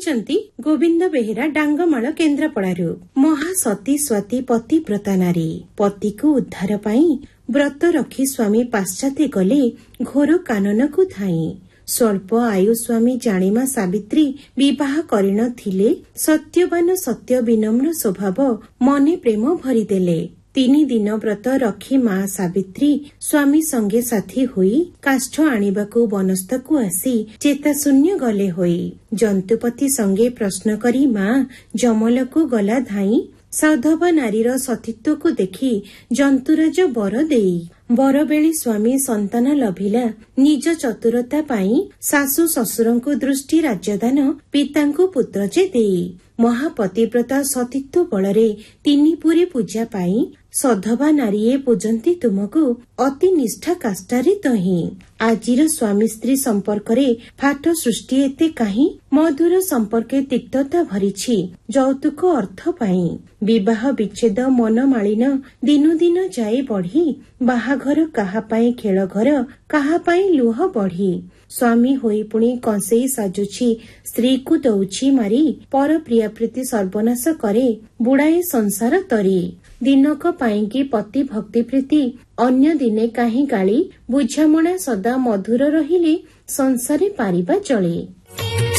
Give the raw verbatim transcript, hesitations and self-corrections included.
ଲେଖିଛନ୍ତି ଗୋବିନ୍ଦ ବେହେରା ଡାଙ୍ଗମାଳ କେନ୍ଦ୍ରାପଡ଼ାରୁ। ମହାସତୀ ସ୍ୱାତି ପତିବ୍ରତା ନାରୀ ପତିକୁ ଉଦ୍ଧାର ପାଇଁ ବ୍ରତ ରଖି ସ୍ୱାମୀ ପାଶ୍ଚାତ୍ୟ ଗଲେ ଘୋର କାନନକୁ ଧାଇଁ। ସ୍ୱଳ୍ପ ଆୟୁ ସ୍ୱାମୀ ଜାଣିମା ସାବିତ୍ରୀ ବିବାହ କରିନଥିଲେ। ସତ୍ୟବାନ ସତ୍ୟ ବିନମ୍ର ସ୍ୱଭାବ ମନେ ପ୍ରେମ ଭରିଦେଲେ। ତିନି ଦିନ ବ୍ରତ ରଖି ମା ସାବିତ୍ରୀ ସ୍ୱାମୀ ସଙ୍ଗେ ସାଥୀ ହୋଇ କାଷ୍ଠ ଆଣିବାକୁ ବନସ୍ଥକୁ ଆସି ଚେତାଶୂନ୍ୟ ଗଲେ ହୋଇ। ଜନ୍ତୁପତି ସଙ୍ଗେ ପ୍ରଶ୍ନ କରି ମା ଜମଲକୁ ଗଲା ଧାଇଁ। ସାଧବା ନାରୀର ସତୀତ୍ୱକୁ ଦେଖି ଜନ୍ତୁରାଜ ବର ଦେଇ। ବରବେଳି ସ୍ୱାମୀ ସନ୍ତାନ ଲଭିଲା ନିଜ ଚତୁରତା ପାଇଁ। ଶାଶୁ ଶ୍ୱଶୁରଙ୍କୁ ଦୃଷ୍ଟି ରାଜ୍ୟଦାନ ପିତାଙ୍କୁ ପୁତ୍ର ଯେ ଦେଇ। ମହାପତିବ୍ରତା ସତୀତ୍ୱ ବଳରେ ତିନି ପୁରୀ ପୂଜା ପାଇ। ସଧବା ନାରୀଏ ପୂଜନ୍ତି ତୁମକୁ ଅତି ନିଷ୍ଠା କାଷ୍ଠାରେ ତହିଁ। ଆଜିର ସ୍ୱାମୀ ସ୍ତ୍ରୀ ସମ୍ପର୍କରେ ଫାଟ ସୃଷ୍ଟି ଏତେ କାହିଁ। ମଧୁର ସମ୍ପର୍କେ ତିକ୍ତତା ଭରିଛି ଯୌତୁକ ଅର୍ଥ ପାଇଁ। ବିବାହ ବିଚ୍ଛେଦ ମନମାଳିନ ଦିନୁ ଦିନ ଯାଏ ବଢି। ବାହାଘର କାହା ପାଇଁ ଖେଳ ଘର କାହା ପାଇଁ ଲୁହ ବଢି। ସ୍ୱାମୀ ହୋଇ ପୁଣି କଂସେଇ ସାଜୁଛି ସ୍ତ୍ରୀକୁ ଦଉଛି ମାରି। ପର ପ୍ରିୟା ପ୍ରୀତି ସର୍ବନାଶ କରେ ବୁଡାଏ ସଂସାର ତରି। ଦିନକ ପାଇଁକି ପତି ଭକ୍ତି ପ୍ରୀତି ଅନ୍ୟ ଦିନେ କାହିଁ ଗାଳି। ବୁଝାମଣା ସଦା ମଧୁର ରହିଲେ ସଂସାରେ ପାରିବା ଚଳେ।